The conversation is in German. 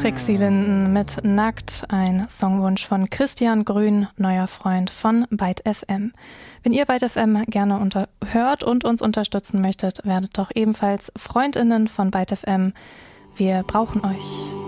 Trixie Linden mit Nackt, ein Songwunsch von Christian Grün, neuer Freund von Byte FM. Wenn ihr Byte FM gerne hört und uns unterstützen möchtet, werdet doch ebenfalls FreundInnen von Byte FM. Wir brauchen euch.